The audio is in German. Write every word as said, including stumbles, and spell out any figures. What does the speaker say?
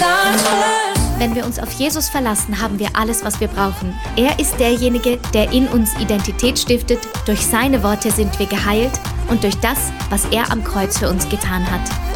Wenn wir uns auf Jesus verlassen, haben wir alles, was wir brauchen. Er ist derjenige, der in uns Identität stiftet. Durch seine Worte sind wir geheilt und durch das, was er am Kreuz für uns getan hat.